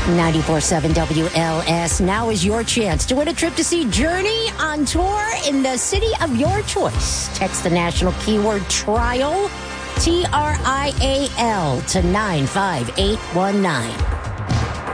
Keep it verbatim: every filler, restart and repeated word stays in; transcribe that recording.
ninety-four point seven W L S. Now is your chance to win a trip to see Journey on tour in the city of your choice. Text the national keyword trial, T R I A L, to nine five eight one nine.